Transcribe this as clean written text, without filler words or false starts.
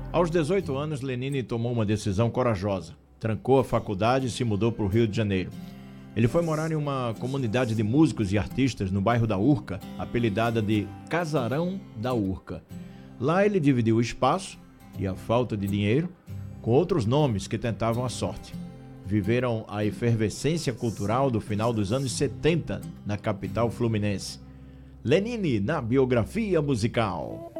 Aos 18 anos, Lenine tomou uma decisão corajosa. Trancou a faculdade e se mudou para o Rio de Janeiro. Ele foi morar em uma comunidade de músicos e artistas no bairro da Urca, apelidada de Casarão da Urca. Lá ele dividiu o espaço e a falta de dinheiro com outros nomes que tentavam a sorte. Viveram a efervescência cultural do final dos anos 70 na capital fluminense. Lenine na biografia musical.